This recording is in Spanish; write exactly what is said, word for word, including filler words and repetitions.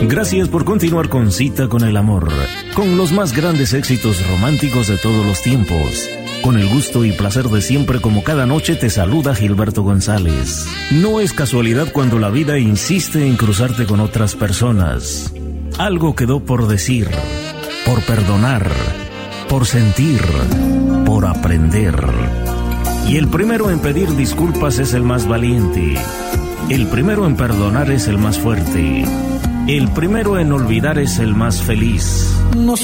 Gracias por continuar con Cita con el Amor, con los más grandes éxitos románticos de todos los tiempos. Con el gusto y placer de siempre, como cada noche, te saluda Gilberto González. No es casualidad cuando la vida insiste en cruzarte con otras personas. Algo quedó por decir, por perdonar, por sentir, por aprender. Y el primero en pedir disculpas es el más valiente. El primero en perdonar es el más fuerte. El primero en olvidar es el más feliz. No